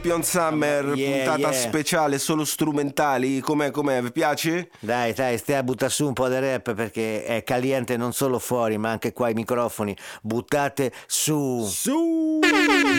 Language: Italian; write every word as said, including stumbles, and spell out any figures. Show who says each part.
Speaker 1: Pion Summer,
Speaker 2: Yeah,
Speaker 1: puntata
Speaker 2: yeah.
Speaker 1: speciale, solo strumentali. Com'è, com'è? Vi piace?
Speaker 2: Dai, dai, stai a buttare su un po' di rap perché è caliente non solo fuori, ma anche qua i microfoni. Buttate su.
Speaker 1: Su!